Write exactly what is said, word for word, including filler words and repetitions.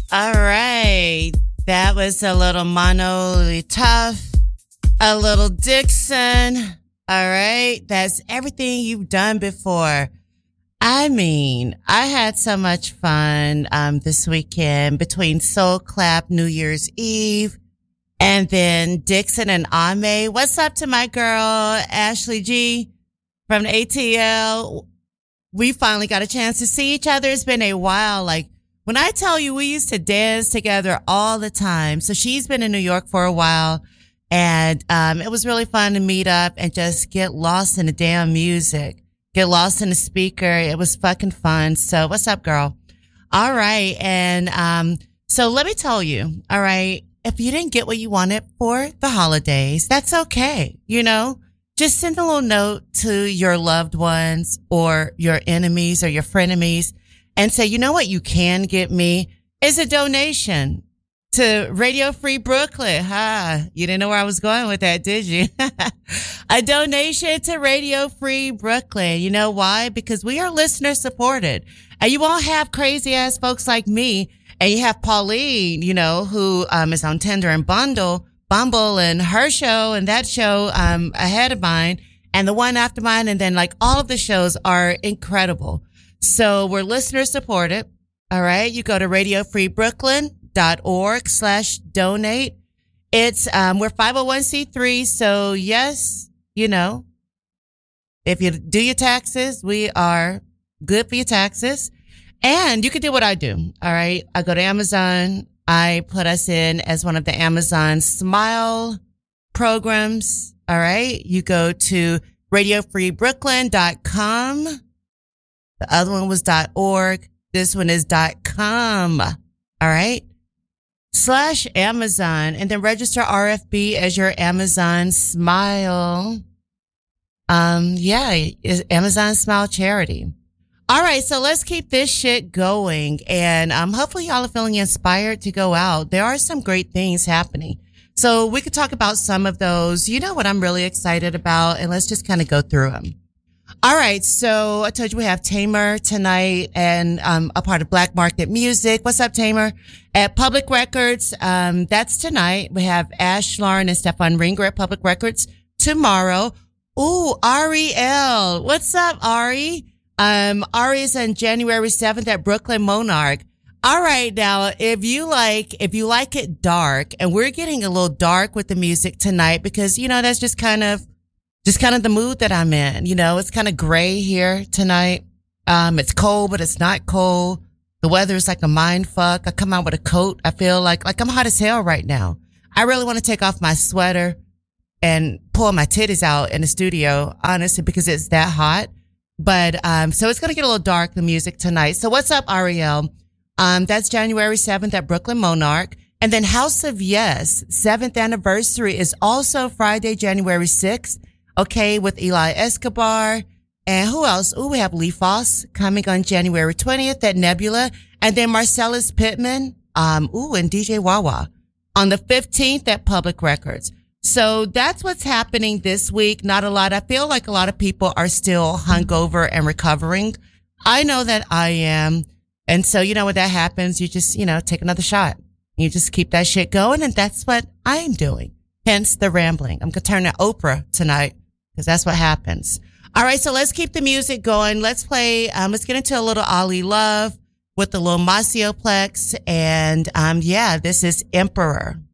All right. That was a little Mono Tough, a little Dixon. All right. That's everything you've done before. I mean, I had so much fun um, this weekend between Soul Clap New Year's Eve and then Dixon and Ame. What's up to my girl, Ashley G from the A T L? We finally got a chance to see each other. It's been a while. Like, when I tell you we used to dance together all the time. So she's been in New York for a while, and um, it was really fun to meet up and just get lost in the damn music. Get lost in the speaker. It was fucking fun. So what's up, girl? All right. And, um, so let me tell you, all right, if you didn't get what you wanted for the holidays, that's okay. You know, just send a little note to your loved ones or your enemies or your frenemies and say, you know what you can get me is a donation to Radio Free Brooklyn. Ha, you didn't know where I was going with that, did you? A donation to Radio Free Brooklyn. You know why? Because we are listener supported. And you won't have crazy ass folks like me. And you have Pauline, you know, who um is on Tinder and Bundle, Bumble and her show and that show um ahead of mine and the one after mine. And then like all of the shows are incredible. So we're listener supported. All right. You go to Radio Free Brooklyn. Dot org slash donate. It's, um, we're five oh one c three. So yes, you know, if you do your taxes, we are good for your taxes. And you can do what I do. All right. I go to Amazon. I put us in as one of the Amazon Smile programs. All right. You go to radio free brooklyn dot com. The other one was .org. This one is .com. All right. Slash Amazon, and then register R F B as your Amazon Smile. Um, yeah, is Amazon Smile charity. All right. So let's keep this shit going. And, um, hopefully y'all are feeling inspired to go out. There are some great things happening. So we could talk about some of those. You know what I'm really excited about, and let's just kind of go through them. All right. So I told you we have Tamer tonight and, um, a part of Black Market Music. What's up, Tamer? At Public Records. Um, that's tonight. We have Ash Lauren and Stefan Ringer at Public Records tomorrow. Ooh, Ariel. What's up, Ari? Um, Ari is on January seventh at Brooklyn Monarch. All right. Now, if you like, if you like it dark, and we're getting a little dark with the music tonight because, you know, that's just kind of, Just kind of the mood that I'm in. You know, it's kind of gray here tonight. Um, it's cold, but it's not cold. The weather is like a mind fuck. I come out with a coat. I feel like, like I'm hot as hell right now. I really want to take off my sweater and pull my titties out in the studio, honestly, because it's that hot. But, um, so it's going to get a little dark, the music tonight. So what's up, Ariel? Um, that's January seventh at Brooklyn Monarch. And then House of Yes, seventh anniversary is also Friday, January sixth. Okay, with Eli Escobar. And who else? Ooh, we have Lee Foss coming on January twentieth at Nebula. And then Marcellus Pittman, um, ooh, and D J Wawa on the fifteenth at Public Records. So that's what's happening this week. Not a lot. I feel like a lot of people are still hungover and recovering. I know that I am. And so, you know, when that happens, you just, you know, take another shot. You just keep that shit going. And that's what I'm doing. Hence the rambling. I'm going to turn to Oprah tonight. Because that's what happens. All right, so let's keep the music going. Let's play, um, let's get into a little Ali Love with the little Macioplex. And, um, yeah, this is Emperor.